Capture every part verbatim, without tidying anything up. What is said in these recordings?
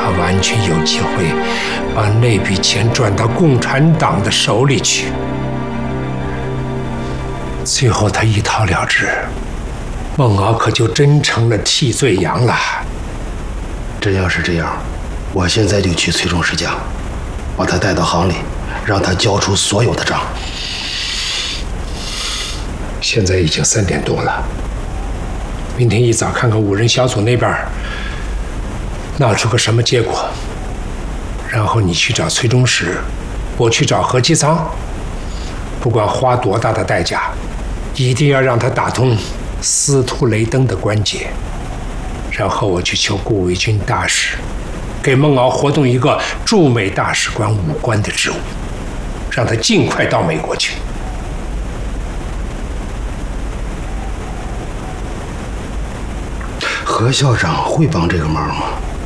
他完全有机会把那笔钱转到共产党的手里去。最后他一逃了之，孟敖可就真成了替罪羊了。 真要是这样，我现在就去崔中实家，把他带到行里，让他交出所有的账。 现在已经三点多了，明天一早看看五人小组那边闹出个什么结果，然后你去找崔中实，我去找何其仓，不管花多大的代价，一定要让他打通司徒雷登的关节。然后我去求顾维钧大使，给孟敖活动一个驻美大使馆武官的职务，让他尽快到美国去。 何校长会帮这个忙吗？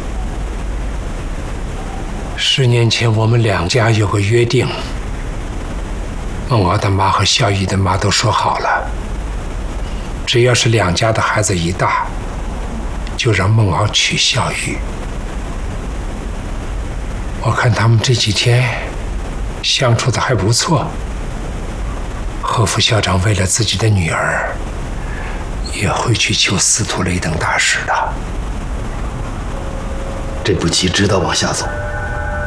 十年前我们两家有个约定，孟敖的妈和孝义的妈都说好了，只要是两家的孩子一大，就让孟敖娶孝义。我看他们这几天相处的还不错，何副校长为了自己的女儿，也会去求司徒雷登大使的。 这步棋知道往下走。